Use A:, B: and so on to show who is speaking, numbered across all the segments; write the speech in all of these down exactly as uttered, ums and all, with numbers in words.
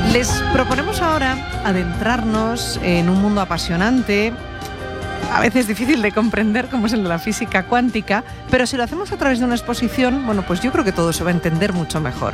A: Les proponemos ahora adentrarnos en un mundo apasionante, a veces difícil de comprender, como es el de la física cuántica, pero si lo hacemos a través de una exposición, bueno, pues yo creo que todo se va a entender mucho mejor.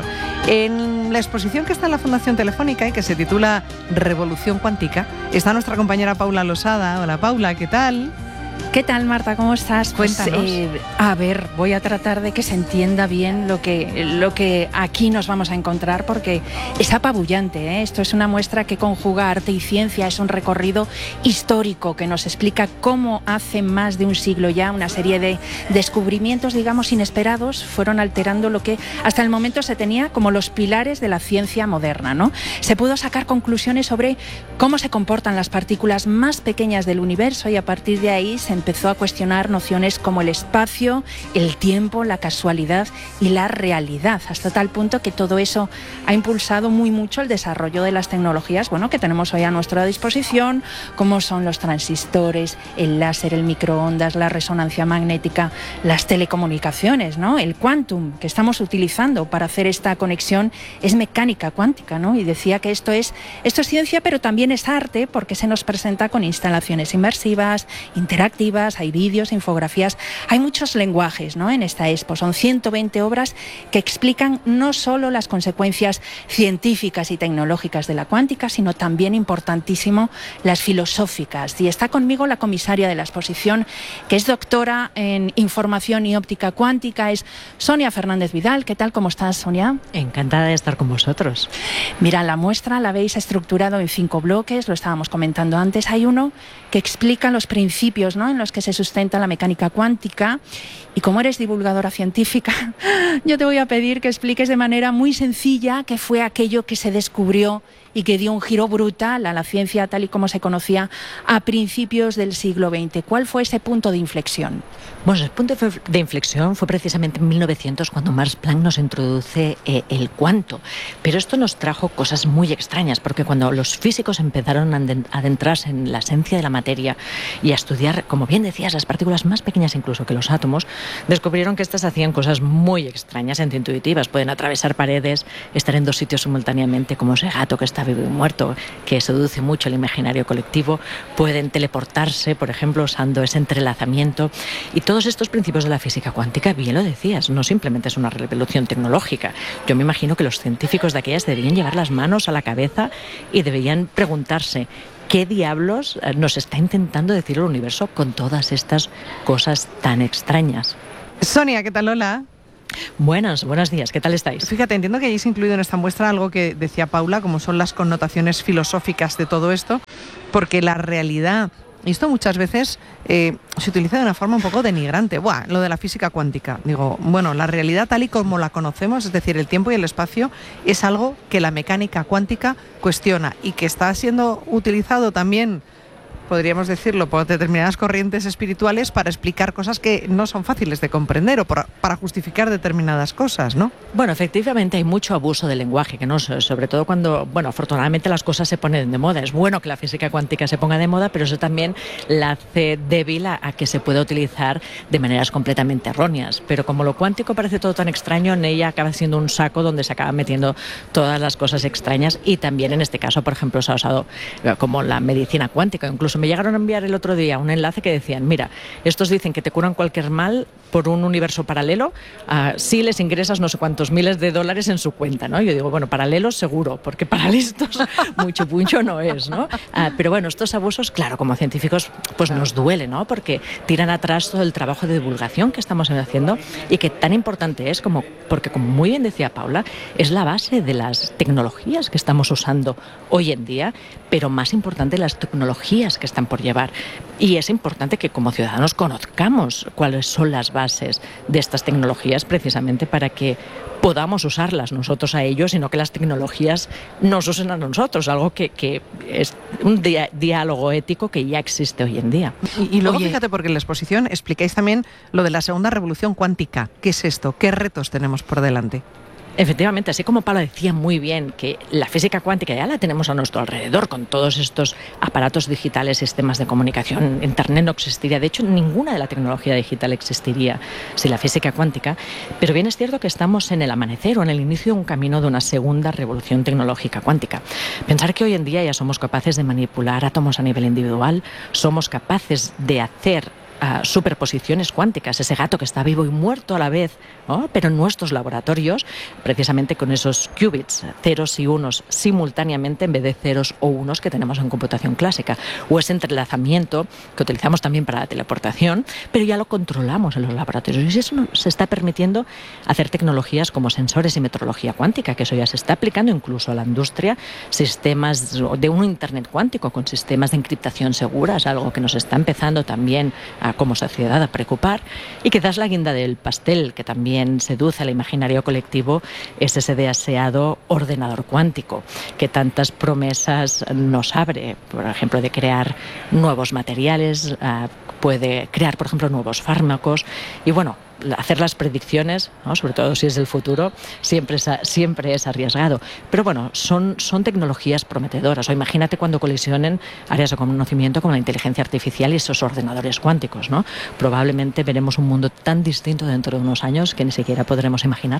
A: En la exposición que está en la Fundación Telefónica y que se titula Revolución Cuántica, está nuestra compañera Paula Losada. Hola Paula, ¿qué tal?
B: ¿Qué tal, Marta? ¿Cómo estás?
A: Cuéntanos.
B: Pues, eh, a ver, voy a tratar de que se entienda bien lo que, lo que aquí nos vamos a encontrar, porque es apabullante, ¿eh? Esto es una muestra que conjuga arte y ciencia, es un recorrido histórico que nos explica cómo hace más de un siglo ya una serie de descubrimientos, digamos, inesperados fueron alterando lo que hasta el momento se tenía como los pilares de la ciencia moderna, ¿no? Se pudo sacar conclusiones sobre cómo se comportan las partículas más pequeñas del universo y a partir de ahí se empezó a cuestionar nociones como el espacio, el tiempo, la casualidad y la realidad, hasta tal punto que todo eso ha impulsado muy mucho el desarrollo de las tecnologías, bueno, que tenemos hoy a nuestra disposición, como son los transistores, el láser, el microondas, la resonancia magnética, las telecomunicaciones, ¿no? El quantum que estamos utilizando para hacer esta conexión es mecánica cuántica, ¿no? Y decía que esto es, esto es ciencia, pero también es arte, porque se nos presenta con instalaciones inmersivas, interactivas, hay vídeos, infografías, hay muchos lenguajes, ¿no? En esta expo. Son ciento veinte obras que explican no solo las consecuencias científicas y tecnológicas de la cuántica, sino también, importantísimo, las filosóficas. Y está conmigo la comisaria de la exposición, que es doctora en información y óptica cuántica, es Sonia Fernández Vidal. ¿Qué tal? ¿Cómo estás, Sonia?
C: Encantada de estar con vosotros.
B: Mira, la muestra la habéis estructurado en cinco bloques, lo estábamos comentando antes. Hay uno que explica los principios, ¿no?, en los que se sustenta la mecánica cuántica, y como eres divulgadora científica, yo te voy a pedir que expliques de manera muy sencilla qué fue aquello que se descubrió y que dio un giro brutal a la ciencia tal y como se conocía a principios del siglo veinte. ¿Cuál fue ese punto de inflexión?
C: Bueno, el punto de inflexión fue precisamente en mil novecientos, cuando Max Planck nos introduce eh, el cuanto. Pero esto nos trajo cosas muy extrañas, porque cuando los físicos empezaron a adentrarse en la esencia de la materia y a estudiar, como bien decías, las partículas más pequeñas incluso que los átomos, descubrieron que estas hacían cosas muy extrañas, intuitivas. Pueden atravesar paredes, estar en dos sitios simultáneamente, como ese gato que está vivo y muerto, que seduce mucho el imaginario colectivo. Pueden teleportarse, por ejemplo, usando ese entrelazamiento. Y todos estos principios de la física cuántica, bien lo decías, no simplemente es una revolución tecnológica. Yo me imagino que los científicos de aquellas deberían llevar las manos a la cabeza y deberían preguntarse: ¿qué diablos nos está intentando decir el universo con todas estas cosas tan extrañas?
A: Sonia, ¿qué tal? Hola.
C: Buenos, buenos días, ¿qué tal estáis?
A: Fíjate, entiendo que hayáis incluido en esta muestra algo que decía Paula, como son las connotaciones filosóficas de todo esto, porque la realidad, y esto muchas veces eh, se utiliza de una forma un poco denigrante. Buah, lo de la física cuántica. Digo, bueno, la realidad tal y como la conocemos, es decir, el tiempo y el espacio, es algo que la mecánica cuántica cuestiona y que está siendo utilizado también, podríamos decirlo, por determinadas corrientes espirituales para explicar cosas que no son fáciles de comprender o para, para justificar determinadas cosas, ¿no?
C: Bueno, efectivamente hay mucho abuso del lenguaje, que no, sobre todo cuando, bueno, afortunadamente las cosas se ponen de moda. Es bueno que la física cuántica se ponga de moda, pero eso también la hace débil a, a que se pueda utilizar de maneras completamente erróneas. Pero como lo cuántico parece todo tan extraño, en ella acaba siendo un saco donde se acaban metiendo todas las cosas extrañas, y también en este caso, por ejemplo, se ha usado como la medicina cuántica. Incluso me llegaron a enviar el otro día un enlace que decían: mira, estos dicen que te curan cualquier mal por un universo paralelo uh, si les ingresas no sé cuántos miles de dólares en su cuenta, ¿no? Yo digo, bueno, paralelos seguro, porque para listos mucho puncho no es, ¿no? Uh, pero bueno, estos abusos, claro, como científicos, pues nos duele, ¿no? Porque tiran atrás todo el trabajo de divulgación que estamos haciendo y que tan importante es, como porque, como muy bien decía Paula, es la base de las tecnologías que estamos usando hoy en día, pero más importante, las tecnologías que están por llevar. Y es importante que como ciudadanos conozcamos cuáles son las bases de estas tecnologías, precisamente para que podamos usarlas nosotros a ellos y no que las tecnologías nos usen a nosotros, algo que, que es un dia- diálogo ético que ya existe hoy en día.
A: Y, y luego Oye, fíjate, porque en la exposición explicáis también lo de la segunda revolución cuántica. ¿Qué es esto? ¿Qué retos tenemos por delante?
C: Efectivamente, así como Paula decía muy bien que la física cuántica ya la tenemos a nuestro alrededor con todos estos aparatos digitales, sistemas de comunicación, Internet no existiría, de hecho ninguna de la tecnología digital existiría sin la física cuántica, pero bien es cierto que estamos en el amanecer o en el inicio de un camino de una segunda revolución tecnológica cuántica. Pensar que hoy en día ya somos capaces de manipular átomos a nivel individual, somos capaces de hacer Uh, superposiciones cuánticas, ese gato que está vivo y muerto a la vez, ¿no? Pero en nuestros laboratorios, precisamente con esos qubits, ceros y unos simultáneamente en vez de ceros o unos que tenemos en computación clásica, o ese entrelazamiento que utilizamos también para la teleportación, pero ya lo controlamos en los laboratorios y eso nos está permitiendo hacer tecnologías como sensores y metrología cuántica, que eso ya se está aplicando incluso a la industria, sistemas de un Internet cuántico con sistemas de encriptación seguras, algo que nos está empezando también a, como sociedad a preocupar, y quizás la guinda del pastel que también seduce al imaginario colectivo es ese deseado ordenador cuántico que tantas promesas nos abre, por ejemplo, de crear nuevos materiales, uh, puede crear, por ejemplo, nuevos fármacos y bueno, hacer las predicciones, ¿no? Sobre todo si es el futuro, siempre es, siempre es arriesgado. Pero bueno, son, son tecnologías prometedoras. O imagínate cuando colisionen áreas de conocimiento como la inteligencia artificial y esos ordenadores cuánticos, ¿no? Probablemente veremos un mundo tan distinto dentro de unos años que ni siquiera podremos imaginar.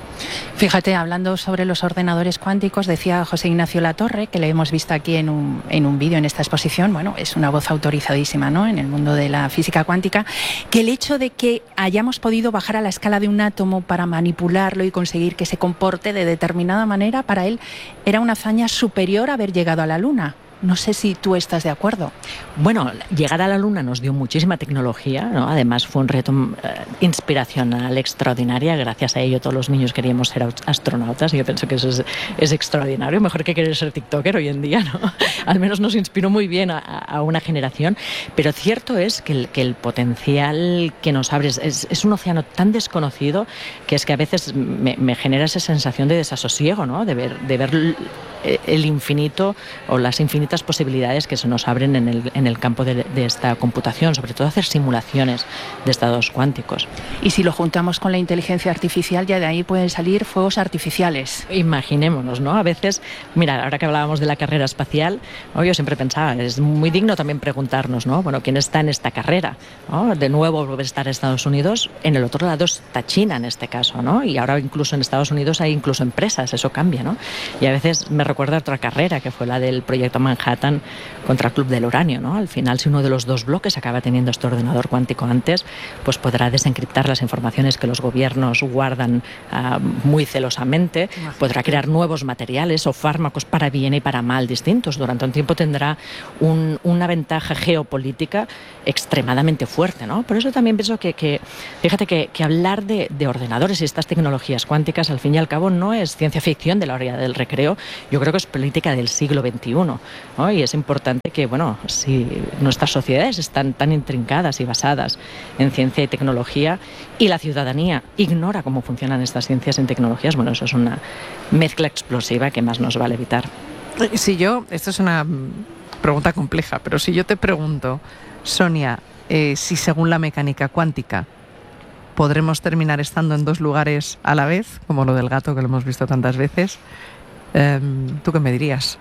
B: Fíjate, hablando sobre los ordenadores cuánticos, decía José Ignacio Latorre, que le hemos visto aquí en un, en un vídeo en esta exposición, bueno, es una voz autorizadísima, ¿no?, en el mundo de la física cuántica, que el hecho de que hayamos podido bajar a la escala de un átomo para manipularlo y conseguir que se comporte de determinada manera, para él era una hazaña superior a haber llegado a la Luna. No sé si tú estás de acuerdo.
C: Bueno, llegar a la Luna nos dio muchísima tecnología, ¿no? Además fue un reto eh, inspiracional, extraordinaria. Gracias a ello todos los niños queríamos ser astronautas y yo pienso que eso es, es extraordinario. Mejor que querer ser tiktoker hoy en día, ¿no? Al menos nos inspiró muy bien a, a una generación. Pero cierto es que el, que el potencial que nos abre es, es, es un océano tan desconocido que es que a veces me, me genera esa sensación de desasosiego, ¿no? De ver, de ver el infinito o las infinitas posibilidades que se nos abren en el, en el campo de, de esta computación, sobre todo hacer simulaciones de estados cuánticos.
B: Y si lo juntamos con la inteligencia artificial, ya de ahí pueden salir fuegos artificiales.
C: Imaginémonos, ¿no? A veces, mira, ahora que hablábamos de la carrera espacial, ¿no? Yo siempre pensaba, es muy digno también preguntarnos, ¿no? Bueno, ¿quién está en esta carrera? ¿No? De nuevo vuelve a estar Estados Unidos, en el otro lado está China en este caso, ¿no? Y ahora incluso en Estados Unidos hay incluso empresas, eso cambia, ¿no? Y a veces me recuerda otra carrera que fue la del proyecto Manhattan contra el Club del Uranio, ¿no? Al final, si uno de los dos bloques acaba teniendo este ordenador cuántico antes, pues podrá desencriptar las informaciones que los gobiernos guardan uh, muy celosamente, Imagínate. podrá crear nuevos materiales o fármacos para bien y para mal distintos. Durante un tiempo tendrá un, una ventaja geopolítica extremadamente fuerte, ¿no? Por eso también pienso que, que fíjate que, que hablar de, de ordenadores y estas tecnologías cuánticas, al fin y al cabo, no es ciencia ficción de la hora del recreo, yo creo que es política del siglo veintiuno, ¿no? Y es importante que, bueno, si nuestras sociedades están tan intrincadas y basadas en ciencia y tecnología y la ciudadanía ignora cómo funcionan estas ciencias y tecnologías, bueno, eso es una mezcla explosiva que más nos vale evitar.
A: Si yo, esto es una pregunta compleja, pero si yo te pregunto, Sonia, eh, si según la mecánica cuántica podremos terminar estando en dos lugares a la vez, como lo del gato que lo hemos visto tantas veces, eh, ¿tú qué me dirías?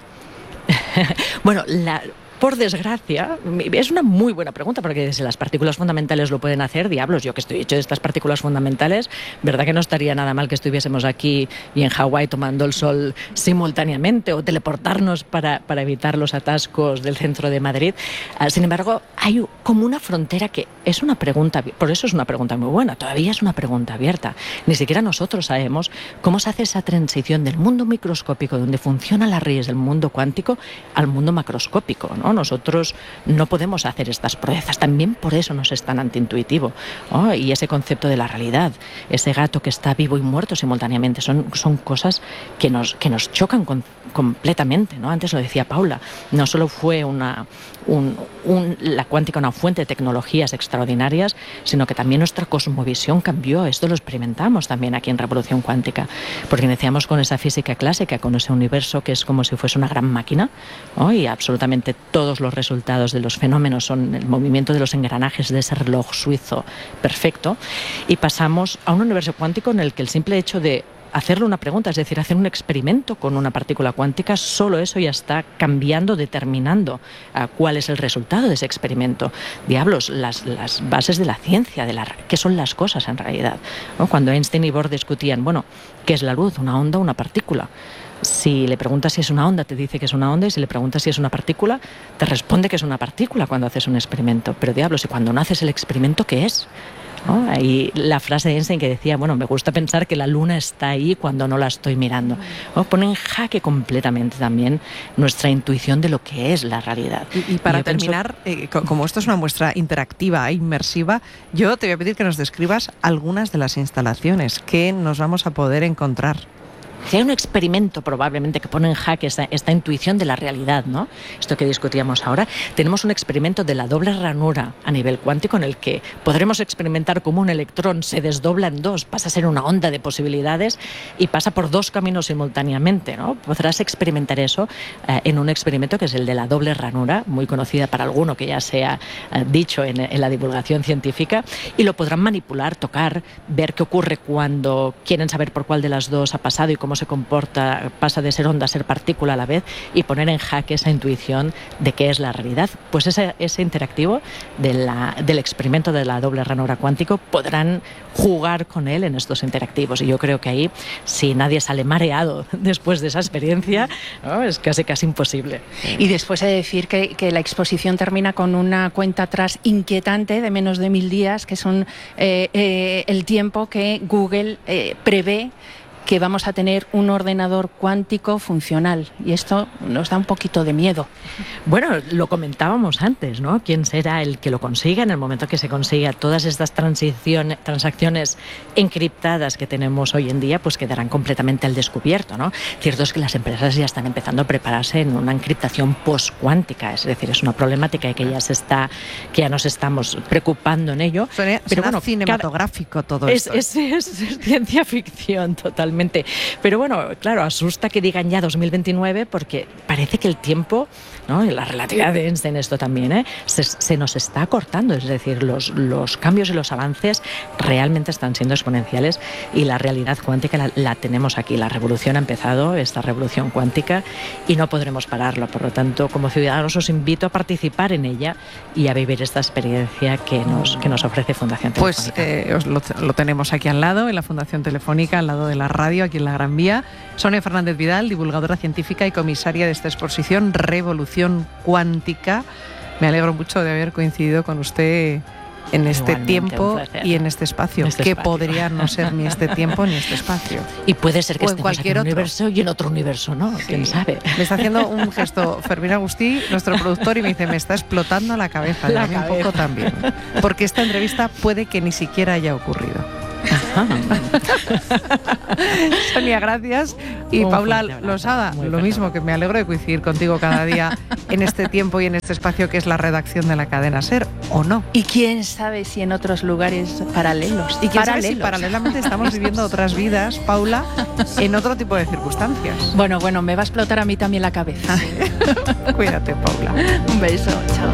C: Bueno, la, por desgracia, es una muy buena pregunta, porque si las partículas fundamentales lo pueden hacer, diablos, yo que estoy hecho de estas partículas fundamentales, verdad que no estaría nada mal que estuviésemos aquí y en Hawái tomando el sol simultáneamente o teleportarnos para, para evitar los atascos del centro de Madrid. Sin embargo, hay como una frontera que es una pregunta, por eso es una pregunta muy buena, todavía es una pregunta abierta. Ni siquiera nosotros sabemos cómo se hace esa transición del mundo microscópico, donde funcionan las redes del mundo cuántico, al mundo macroscópico, ¿no? Nosotros no podemos hacer estas proezas, también por eso nos es tan antiintuitivo, ¿no? Y ese concepto de la realidad, ese gato que está vivo y muerto simultáneamente, son, son cosas que nos, que nos chocan con, completamente, ¿no? Antes lo decía Paula, no solo fue una, un, un, la cuántica una fuente de tecnologías extraordinarias, sino que también nuestra cosmovisión cambió. Esto lo experimentamos también aquí en Revolución Cuántica, porque iniciamos con esa física clásica, con ese universo que es como si fuese una gran máquina, ¿no? Y absolutamente todo Todos los resultados de los fenómenos son el movimiento de los engranajes de ese reloj suizo perfecto, y pasamos a un universo cuántico en el que el simple hecho de hacerle una pregunta, es decir, hacer un experimento con una partícula cuántica, solo eso ya está cambiando, determinando uh, cuál es el resultado de ese experimento. Diablos, las, las bases de la ciencia, de la, qué son las cosas en realidad, ¿no? Cuando Einstein y Bohr discutían, bueno, ¿qué es la luz? ¿Una onda o una partícula? Si le preguntas si es una onda, te dice que es una onda, y si le preguntas si es una partícula, te responde que es una partícula cuando haces un experimento. Pero diablos, y cuando no haces el experimento, ¿qué es? ¿No? Y la frase de Einstein que decía, bueno, me gusta pensar que la luna está ahí cuando no la estoy mirando, ¿no? Pone en jaque completamente también nuestra intuición de lo que es la realidad.
A: Y, y para
C: y
A: terminar, pienso... eh, como esto es una muestra interactiva e inmersiva, yo te voy a pedir que nos describas algunas de las instalaciones que nos vamos a poder encontrar.
C: Si hay un experimento probablemente que pone en jaque esta, esta intuición de la realidad, ¿no? Esto que discutíamos ahora, tenemos un experimento de la doble ranura a nivel cuántico en el que podremos experimentar cómo un electrón se desdobla en dos, pasa a ser una onda de posibilidades y pasa por dos caminos simultáneamente, ¿no? Podrás experimentar eso eh, en un experimento que es el de la doble ranura, muy conocida para alguno que ya se ha eh, dicho en, en la divulgación científica, y lo podrán manipular, tocar, ver qué ocurre cuando quieren saber por cuál de las dos ha pasado y cómo se comporta, pasa de ser onda a ser partícula a la vez, y poner en jaque esa intuición de qué es la realidad. Pues ese, ese interactivo de la, del experimento de la doble ranura cuántico podrán jugar con él en estos interactivos, y yo creo que ahí, si nadie sale mareado después de esa experiencia, ¿no? Es casi casi imposible.
B: Y después he de decir que, que la exposición termina con una cuenta atrás inquietante de menos de mil días, que son eh, eh, el tiempo que Google eh, prevé que vamos a tener un ordenador cuántico funcional, y esto nos da un poquito de miedo.
C: Bueno, lo comentábamos antes, ¿no? ¿Quién será el que lo consiga en el momento que se consiga? Todas estas transiciones, transacciones encriptadas que tenemos hoy en día, pues quedarán completamente al descubierto, ¿no? Cierto es que las empresas ya están empezando a prepararse en una encriptación postcuántica, es decir, es una problemática que ya se está, que ya nos estamos preocupando en ello.
A: Suena,
C: pero
A: suena
C: bueno,
A: cinematográfico todo
C: es,
A: esto.
C: Es, es, es ciencia ficción totalmente. Pero bueno, claro, asusta que digan ya dos mil veintinueve, porque parece que el tiempo, ¿no? La relatividad de Einstein, esto también, ¿eh? se, se nos está acortando, es decir, los, los cambios y los avances realmente están siendo exponenciales, y la realidad cuántica la, la tenemos aquí. La revolución ha empezado, esta revolución cuántica, y no podremos pararlo. Por lo tanto, como ciudadanos os invito a participar en ella y a vivir esta experiencia que nos, que nos ofrece Fundación Telefónica.
A: Pues eh, os lo, lo tenemos aquí al lado, en la Fundación Telefónica, al lado de la radio, aquí en la Gran Vía. Sonia Fernández Vidal, divulgadora científica y comisaria de esta exposición Revolución Cuántica. Me alegro mucho de haber coincidido con usted en este
C: Igualmente,
A: tiempo y en este espacio,
C: este
A: que
C: espacio.
A: podría no ser ni este tiempo ni este espacio.
C: Y puede ser que
A: O en
C: estemos
A: cualquier
C: aquí en un
A: otro.
C: universo y en otro universo, ¿no?
A: Sí.
C: ¿Quién sabe?
A: Me está haciendo un gesto Fermín Agustí, nuestro productor, y me dice, me está explotando la cabeza.
C: La
A: y a mí un
C: cabeza.
A: poco también. Porque esta entrevista puede que ni siquiera haya ocurrido. Sonia, gracias. Y
C: Un
A: Paula
C: fuerte abrazo.
A: Losada,
C: Muy
A: lo
C: fuerte
A: mismo,
C: abrazo.
A: que me alegro de coincidir contigo cada día en este tiempo y en este espacio que es la redacción de la cadena SER, ¿o no?
B: Y quién sabe si en otros lugares paralelos.
A: Y quién sabe si
B: paralelos.
A: paralelamente estamos viviendo otras vidas, Paula, en otro tipo de circunstancias.
B: Bueno, bueno, me va a explotar a mí también la cabeza.
A: Cuídate, Paula.
B: Un beso, chao.